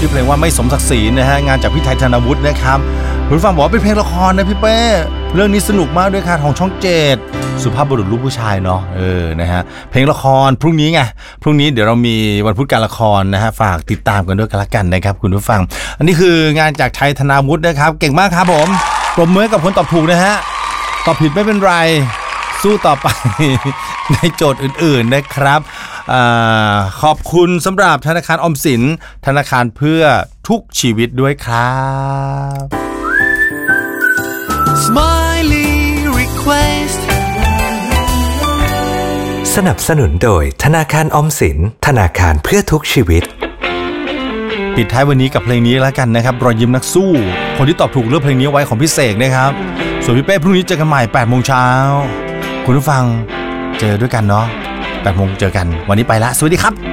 ชื่อเพลงว่าไม่สมศักดิ์ศรีนะฮะงานจากพี่ไทยธนวุฒินะครับคุณฟังบอกว่าเป็นเพลงละครนะพี่เป้เรื่องนี้สนุกมากด้วยค่ะของช่อง7สุภาพบุรุษลูกผู้ชายเนาะนะฮะเพลงละครพรุ่งนี้ไงพรุ่งนี้เดี๋ยวเรามีวันพุธการละครนะฮะฝากติดตามกันด้วยกันละกันนะครับคุณผู้ฟังอันนี้คืองานจากไทยธนวุฒินะครับเก่งมากครับผมปรบมือกับคนตอบถูกนะฮะตอบผิดไม่เป็นไรสู้ต่อไป ในโจทย์อื่นๆนะครับขอบคุณสำหรับธนาคารออมสินธนาคารเพื่อทุกชีวิตด้วยครับ Smiley Request สนับสนุนโดยธนาคารออมสินธนาคารเพื่อทุกชีวิตปิดท้ายวันนี้กับเพลงนี้แล้วกันนะครับรอยยิ้มนักสู้คนที่ตอบถูกเลือกเพลงนี้ไว้ของพี่เสกนะครับส่วนพี่เป้พรุ่งนี้เจอกันใหม่ 8 โมงเช้าคุณผู้ฟังเจอด้วยกันเนาะ 8 โมงเจอกันวันนี้ไปละสวัสดีครับ